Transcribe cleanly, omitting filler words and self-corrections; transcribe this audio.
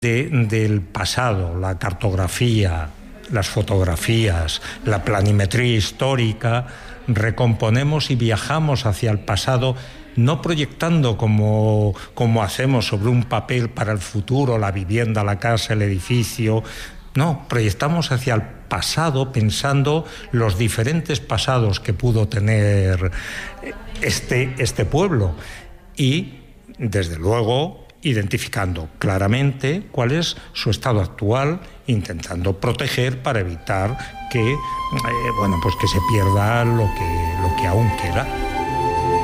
del pasado, la cartografía, las fotografías, la planimetría histórica, recomponemos y viajamos hacia el pasado, no proyectando como hacemos sobre un papel para el futuro, la vivienda, la casa, el edificio. No, proyectamos hacia el pasado pensando los diferentes pasados que pudo tener este pueblo y, desde luego, identificando claramente cuál es su estado actual, intentando proteger para evitar que, que se pierda lo que aún queda.